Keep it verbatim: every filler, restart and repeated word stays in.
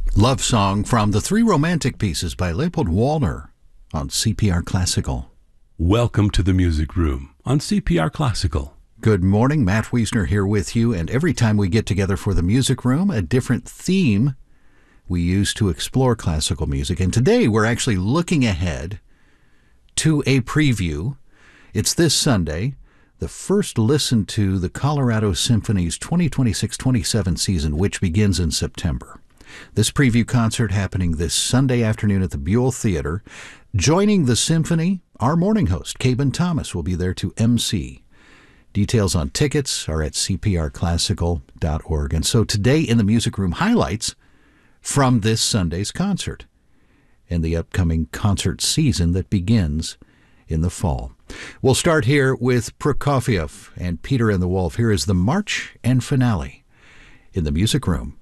Love Song from the Three Romantic Pieces by Leopold Wallner on C P R Classical. Welcome to the Music Room on C P R Classical. Good morning, Matt Wiesner here with you, and every time we get together for the Music Room, a different theme we use to explore classical music. And today we're actually looking ahead to a preview. It's this Sunday, the first listen to the Colorado Symphony's twenty twenty-six twenty-seven season, which begins in September. This preview concert happening this Sunday afternoon at the Buell Theater. Joining the symphony, our morning host, Caben Thomas, will be there to emcee. Details on tickets are at c p r classical dot org. And so today in the Music Room, highlights from this Sunday's concert and the upcoming concert season that begins in the fall. We'll start here with Prokofiev and Peter and the Wolf. Here is the March and Finale in the Music Room.